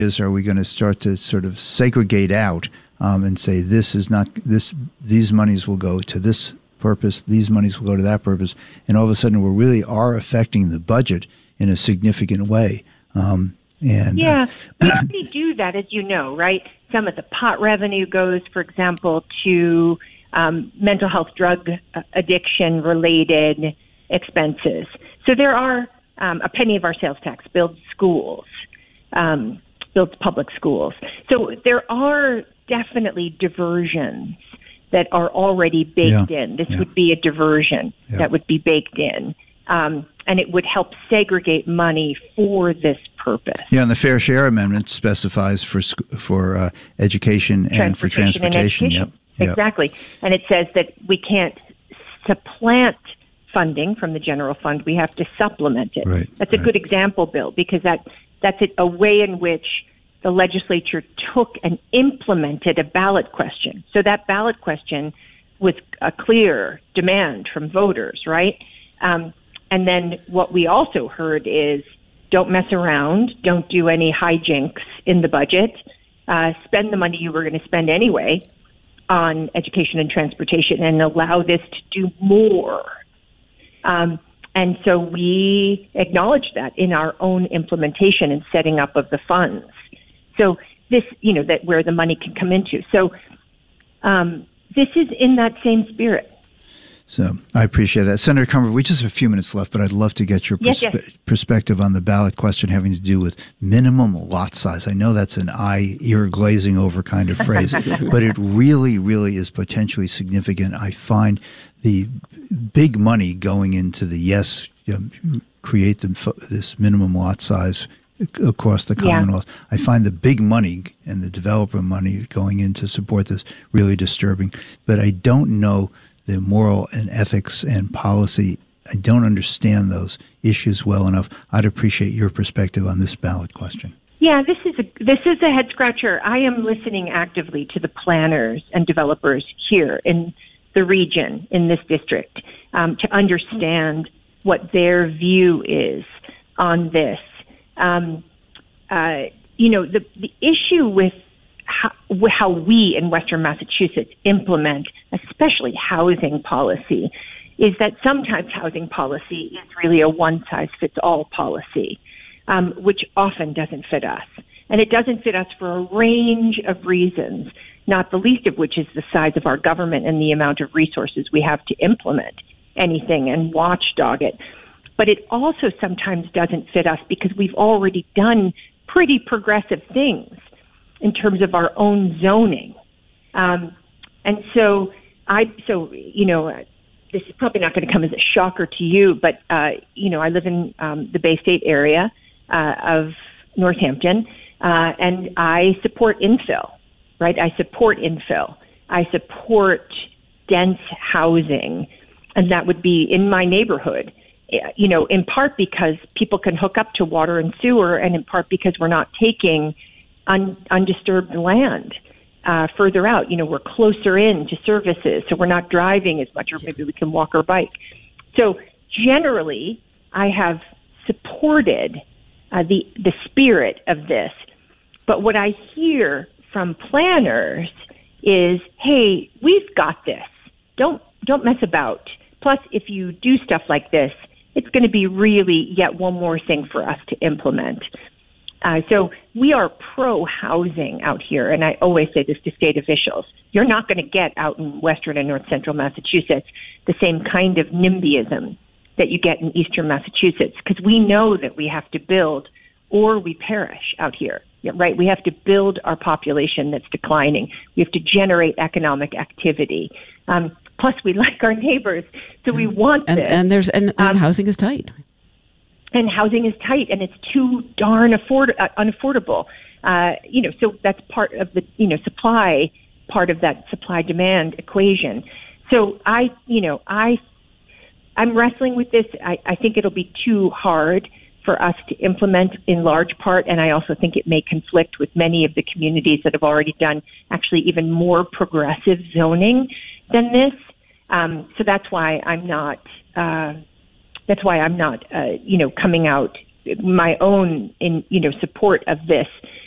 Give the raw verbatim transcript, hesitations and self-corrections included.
Is are we going to start to sort of segregate out um, and say this is not this? These monies will go to this purpose. These monies will go to that purpose, and all of a sudden we really are affecting the budget in a significant way. Um, and yeah, uh, we already do that, as you know, right? Some of the pot revenue goes, for example, to um, mental health, drug addiction related expenses. So there are um, a penny of our sales tax builds schools. Um, builds public schools. So there are definitely diversions that are already baked yeah. in. This yeah. would be a diversion yeah. that would be baked in. Um, and it would help segregate money for this purpose. Yeah, and the Fair Share Amendment specifies for for uh, education and for transportation. And yep. Yep. Exactly. And it says that we can't supplant funding from the general fund. We have to supplement it. Right. That's a right. good example, Bill, because that that's a way in which the legislature took and implemented a ballot question. So that ballot question was a clear demand from voters, right? Um, and then what we also heard is don't mess around, don't do any hijinks in the budget, uh, spend the money you were going to spend anyway on education and transportation and allow this to do more. Um, and so we acknowledge that in our own implementation and setting up of the funds. So this, you know, that where the money can come into. So um, this is in that same spirit. So I appreciate that. Senator Cumberford, we just have a few minutes left, but I'd love to get your yes, perspe- yes. perspective on the ballot question having to do with minimum lot size. I know that's an eye, ear glazing over kind of phrase, but it really, really is potentially significant. I find the big money going into the yes, you know, create the, this minimum lot size across the Commonwealth. Yeah. I find the big money and the developer money going in to support this really disturbing, but I don't know the moral and ethics and policy. I don't understand those issues well enough. I'd appreciate your perspective on this ballot question. Yeah, this is a this is a head scratcher. I am listening actively to the planners and developers here in the region, in this district, um, to understand what their view is on this. Um, uh, you know, the the issue with How, how we in Western Massachusetts implement, especially housing policy, is that sometimes housing policy is really a one-size-fits-all policy, um, which often doesn't fit us. And it doesn't fit us for a range of reasons, not the least of which is the size of our government and the amount of resources we have to implement anything and watchdog it. But it also sometimes doesn't fit us because we've already done pretty progressive things in terms of our own zoning. Um, and so I, so, you know, uh, this is probably not going to come as a shocker to you, but, uh, you know, I live in um, the Bay State area uh, of Northampton, uh, and I support infill, right? I support infill. I support dense housing, and that would be in my neighborhood, you know, in part because people can hook up to water and sewer, and in part because we're not taking Un, undisturbed land uh, further out. You know, we're closer in to services, so we're not driving as much, or maybe we can walk or bike. So generally, I have supported uh, the the spirit of this. But what I hear from planners is, "Hey, we've got this. Don't don't mess about. Plus, if you do stuff like this, it's going to be really yet one more thing for us to implement." Uh, so we are pro-housing out here, and I always say this to state officials. You're not going to get out in western and north central Massachusetts the same kind of NIMBYism that you get in eastern Massachusetts, because we know that we have to build or we perish out here, right? We have to build our population that's declining. We have to generate economic activity. Um, plus, we like our neighbors, so we want and, this. And, there's, and, and um, housing is tight. And housing is tight, and it's too darn afford- uh, unaffordable. Uh, you know, so that's part of the, you know, supply, part of that supply-demand equation. So I, you know, I, I'm wrestling with this. I, I think it'll be too hard for us to implement in large part, and I also think it may conflict with many of the communities that have already done actually even more progressive zoning than this. Um, so that's why I'm not... Uh, That's why I'm not, uh, you know, coming out my own in, you know, support of this